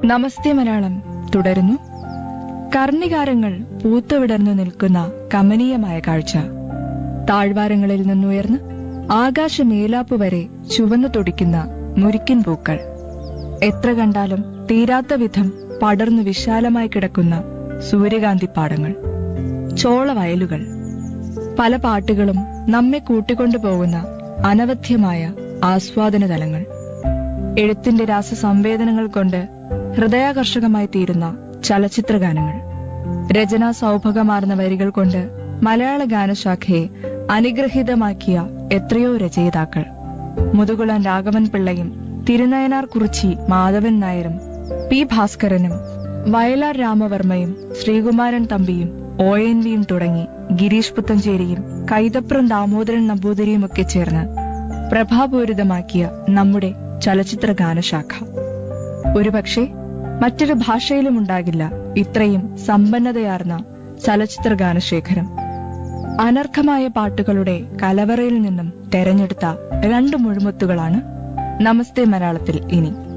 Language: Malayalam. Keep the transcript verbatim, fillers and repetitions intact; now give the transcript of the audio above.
നമസ്തേ മലയാളം തുടരുന്നു. കർണികാരങ്ങൾ പൂത്തുവിടർന്നു നിൽക്കുന്ന കമനീയമായ കാഴ്ച. താഴ്വാരങ്ങളിൽ നിന്നുയർന്ന് ആകാശമേലാപ്പ് വരെ ചുവന്നു തുടിക്കുന്ന മുരിക്കിൻ പൂക്കൾ. എത്ര കണ്ടാലും തീരാത്ത വിധം പടർന്നു വിശാലമായി കിടക്കുന്ന സൂര്യകാന്തിപ്പാടങ്ങൾ, ചോളവയലുകൾ. പല പാട്ടുകളും നമ്മെ കൂട്ടിക്കൊണ്ടുപോകുന്ന അനവധ്യമായ ആസ്വാദന തലങ്ങൾ. എഴുത്തിന്റെ രാസസംവേദനങ്ങൾ കൊണ്ട് ഹൃദയാകർഷകമായി തീരുന്ന ചലച്ചിത്രഗാനങ്ങൾ. രചനാ സൗഭഗമാർന്ന വരികൾ കൊണ്ട് മലയാള ഗാനശാഖയെ അനുഗ്രഹീതമാക്കിയ എത്രയോ രചയിതാക്കൾ. മുതുകുളം രാഘവൻ പിള്ളയും തിരുനയനാർ കുറിച്ചി മാധവൻ നായരും P ഭാസ്കരനും Vayalar രാമവർമ്മയും Sreekumaran തമ്പിയും O N വിയും തുടങ്ങി ഗിരീഷ് പുത്തഞ്ചേരിയും കൈതപ്രം ദാമോദരൻ നമ്പൂതിരിയുമൊക്കെ ചേർന്ന് പ്രഭാപൂരിതമാക്കിയ നമ്മുടെ ചലച്ചിത്ര ഗാനശാഖ. ഒരുപക്ഷെ മറ്റൊരു ഭാഷയിലും ഉണ്ടാകില്ല ഇത്രയും സമ്പന്നതയാർന്ന ചലച്ചിത്ര ഗാനശേഖരം. അനർഘമായ പാട്ടുകളുടെ കലവറയിൽ നിന്നും തെരഞ്ഞെടുത്ത രണ്ട് മുഴുമുത്തുകളാണ് നമസ്തേ മലയാളത്തിൽ ഇനി.